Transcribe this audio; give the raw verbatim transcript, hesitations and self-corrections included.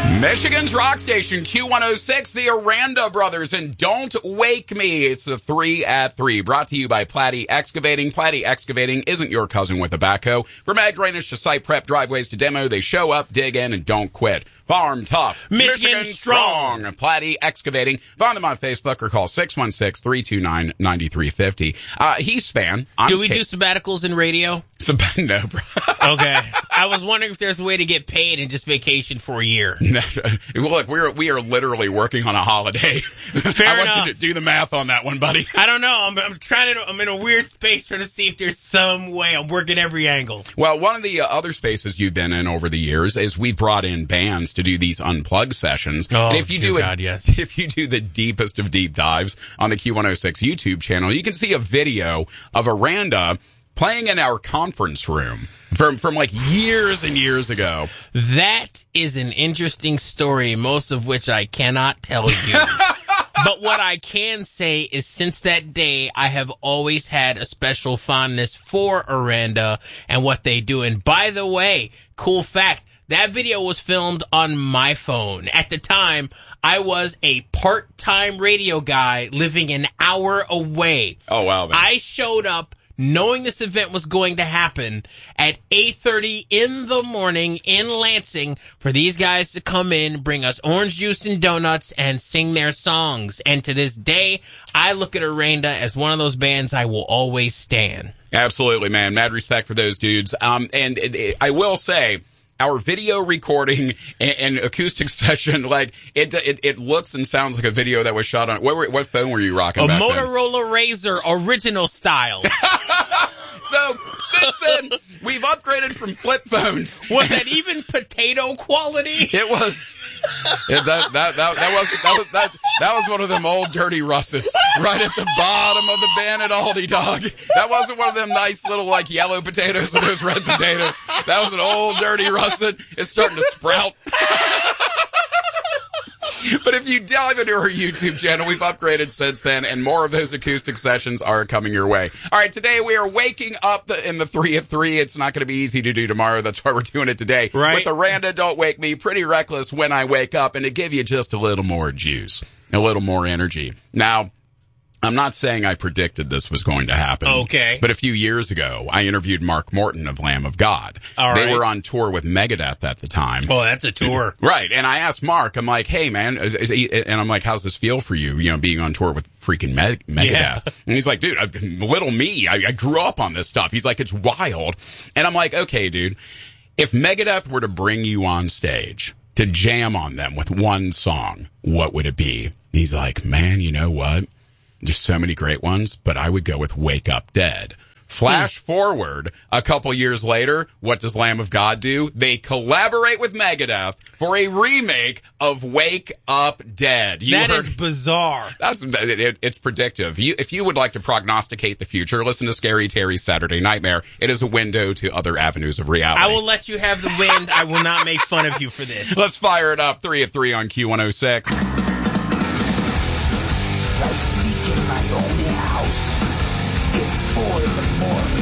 Michigan's rock station, Q one oh six, the Aranda Brothers, and Don't Wake Me. It's the three at three, brought to you by Platte Excavating. Platte Excavating isn't your cousin with a backhoe. From ag drainage to site prep, driveways to demo, they show up, dig in, and don't quit. Farm tough, Michigan, Michigan strong. strong. Platte Excavating. Find them on Facebook or call six one six, three two nine, nine three five zero. Uh, he's Span. I'm do we Kate. do sabbaticals in radio? Sab- no, bro. Okay. I was wondering if there's a way to get paid and just vacation for a year. Look, we're we are literally working on a holiday. Fair I enough. want you to do the math on that one, buddy. I don't know. I'm, I'm trying to. I'm in a weird space trying to see if there's some way. I'm working every angle. Well, one of the uh, other spaces you've been in over the years is we brought in bands to do these unplugged sessions. Oh, and if you dear do it, God, yes. if you do the deepest of deep dives on the Q one oh six YouTube channel, you can see a video of Aranda playing in our conference room from from like years and years ago. That is an interesting story, most of which I cannot tell you. But what I can say is since that day, I have always had a special fondness for Aranda and what they do. And by the way, cool fact, that video was filmed on my phone. At the time, I was a part-time radio guy living an hour away. Oh, wow, man. I showed up knowing this event was going to happen at eight thirty in the morning in Lansing for these guys to come in, bring us orange juice and donuts, and sing their songs. And to this day, I look at Aranda as one of those bands I will always stand. Absolutely, man. Mad respect for those dudes. Um, and it, it, I will say, our video recording and, and acoustic session, like it, it, it looks and sounds like a video that was shot on. What, were, what phone were you rocking? A back Motorola then? Razr original style. So since then, we've upgraded from flip phones. Was that even potato quality? It was. Yeah, that, that, that, that, was, that, was, that, that was one of them old dirty russets right at the bottom of the bin at Aldi, dog. That wasn't one of them nice little like yellow potatoes or those red potatoes. That was an old dirty russet. It's starting to sprout. But if you dive into our YouTube channel, we've upgraded since then, and more of those acoustic sessions are coming your way. All right, today we are waking up the, in the three at three. It's not going to be easy to do tomorrow. That's why we're doing it today. Right. With Aranda, Don't Wake Me, Pretty Reckless, When I Wake Up, and to give you just a little more juice, a little more energy. Now, I'm not saying I predicted this was going to happen. Okay. But a few years ago, I interviewed Mark Morton of Lamb of God. All they right. were on tour with Megadeth at the time. Oh, that's a tour. Right. And I asked Mark, I'm like, hey, man, is, is he, and I'm like, how's this feel for you, you know, being on tour with freaking Meg- Megadeth? Yeah. And he's like, dude, I, little me, I, I grew up on this stuff. He's like, it's wild. And I'm like, okay, dude, if Megadeth were to bring you on stage to jam on them with one song, what would it be? He's like, man, you know what? There's so many great ones, but I would go with Wake Up Dead. Flash hmm. forward a couple years later, what does Lamb of God do? They collaborate with Megadeth for a remake of Wake Up Dead. You that heard, is bizarre. That's it, it's predictive. You, if you would like to prognosticate the future, listen to Scary Terry's Saturday Nightmare. It is a window to other avenues of reality. I will let you have the wind. I will not make fun of you for this. Let's fire it up. Three at three on Q one oh six. I sneak in my own house. It's four in the morning.